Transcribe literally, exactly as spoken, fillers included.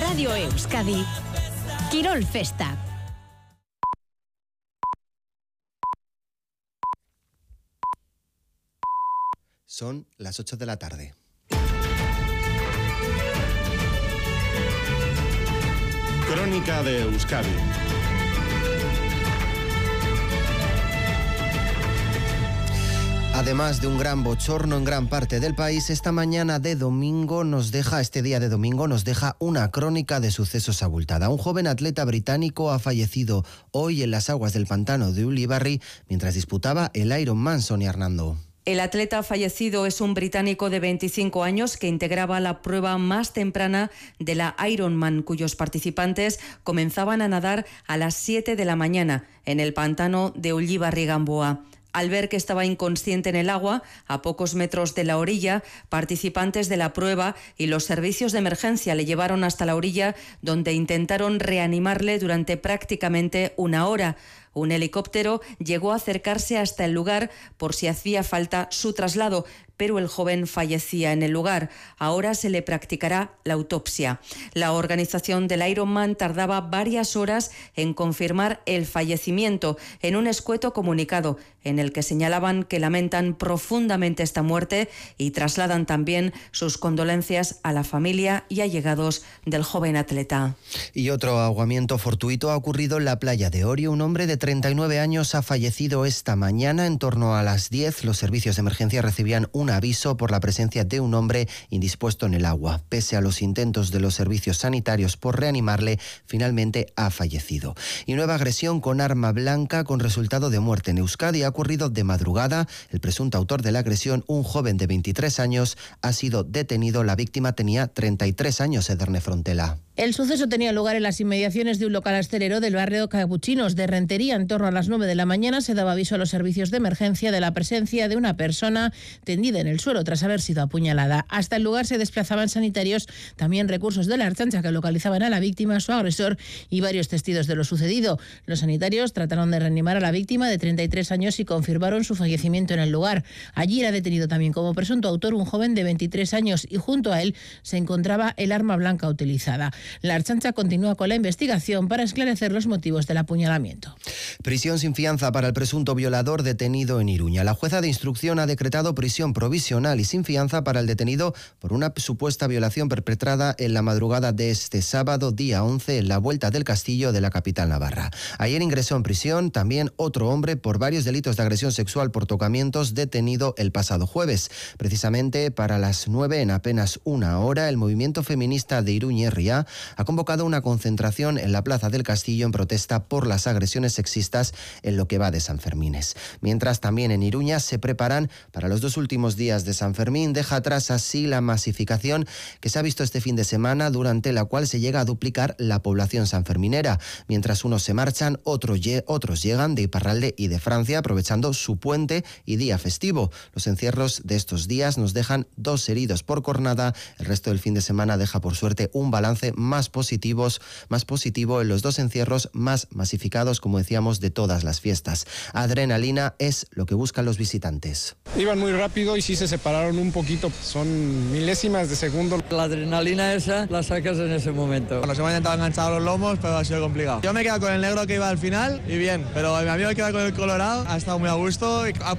Radio Euskadi, Kirol Festa. Son las ocho de la tarde. Crónica de Euskadi. Además de un gran bochorno en gran parte del país, esta mañana de domingo nos deja, este día de domingo nos deja una crónica de sucesos abultada. Un joven atleta británico ha fallecido hoy en las aguas del pantano de Ulibarri mientras disputaba el Ironman. Sonia Hernando. El atleta fallecido es un británico de veinticinco años que integraba la prueba más temprana de la Ironman, cuyos participantes comenzaban a nadar a las siete de la mañana en el pantano de Ulibarri-Gamboa. Al ver que estaba inconsciente en el agua, a pocos metros de la orilla, participantes de la prueba y los servicios de emergencia le llevaron hasta la orilla, donde intentaron reanimarle durante prácticamente una hora. Un helicóptero llegó a acercarse hasta el lugar por si hacía falta su traslado, pero el joven fallecía en el lugar. Ahora se le practicará la autopsia. La organización del Ironman tardaba varias horas en confirmar el fallecimiento en un escueto comunicado en el que señalaban que lamentan profundamente esta muerte y trasladan también sus condolencias a la familia y allegados del joven atleta. Y otro ahogamiento fortuito ha ocurrido en la playa de Orio. Un hombre de treinta y nueve años ha fallecido esta mañana. En torno a las diez, los servicios de emergencia recibían un aviso por la presencia de un hombre indispuesto en el agua. Pese a los intentos de los servicios sanitarios por reanimarle, finalmente ha fallecido. Y nueva agresión con arma blanca con resultado de muerte en Euskadi ha ocurrido de madrugada. El presunto autor de la agresión, un joven de veintitrés años, ha sido detenido. La víctima tenía treinta y tres años, Ederne Frontela. El suceso tenía lugar en las inmediaciones de un local hostelero del barrio Capuchinos de Rentería. En torno a las nueve de la mañana se daba aviso a los servicios de emergencia de la presencia de una persona tendida en el suelo tras haber sido apuñalada. Hasta el lugar se desplazaban sanitarios, también recursos de la Ertzaintza que localizaban a la víctima, su agresor y varios testigos de lo sucedido. Los sanitarios trataron de reanimar a la víctima de treinta y tres años y confirmaron su fallecimiento en el lugar. Allí era detenido también como presunto autor un joven de veintitrés años y junto a él se encontraba el arma blanca utilizada. La Ertzaintza continúa con la investigación para esclarecer los motivos del apuñalamiento. Prisión sin fianza para el presunto violador detenido en Iruña. La jueza de instrucción ha decretado prisión provisional y sin fianza para el detenido por una supuesta violación perpetrada en la madrugada de este sábado, día once, en la Vuelta del Castillo de la capital navarra. Ayer ingresó en prisión también otro hombre por varios delitos de agresión sexual por tocamientos, detenido el pasado jueves. Precisamente para las nueve, en apenas una hora, el movimiento feminista de Iruñerria ha convocado una concentración en la Plaza del Castillo en protesta por las agresiones sexistas en lo que va de Sanfermines. Mientras, también en Iruña se preparan para los dos últimos días de San Fermín. Deja atrás así la masificación que se ha visto este fin de semana, durante la cual se llega a duplicar la población sanferminera. Mientras unos se marchan, otros, otros llegan de Iparralde y de Francia, aprovechando su puente y día festivo. Los encierros de estos días nos dejan dos heridos por cornada. El resto del fin de semana deja, por suerte, un balance más positivos, más positivo en los dos encierros más masificados, como decíamos, de todas las fiestas. Adrenalina es lo que buscan los visitantes. Iban muy rápido y sí se separaron un poquito, son milésimas de segundo. La adrenalina esa la sacas en ese momento. Nos hemos intentado enganchar los lomos, pero ha sido complicado. Yo me he quedado con el negro que iba al final y bien, pero mi amigo que queda con el colorado ha estado muy a gusto y ha